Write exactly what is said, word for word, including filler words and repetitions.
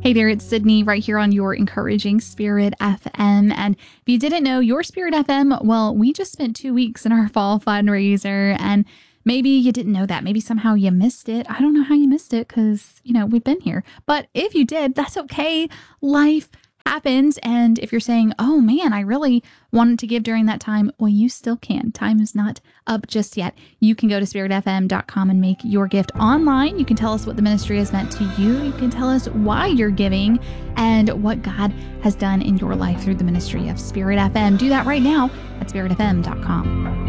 Hey there, it's Sydney right here on your Encouraging Spirit F M. And if you didn't know, your Spirit F M, well, we just spent two weeks in our fall fundraiser, and maybe you didn't know that. Maybe somehow you missed it. I don't know how you missed it because, you know, we've been here. But if you did, that's okay. Life happens. And if you're saying, oh man, I really wanted to give during that time, well, you still can. Time is not up just yet. You can go to spirit f m dot com and make your gift online. You can tell us what the ministry has meant to you. You can tell us why you're giving and what God has done in your life through the ministry of Spirit F M. Do that right now at spirit f m dot com.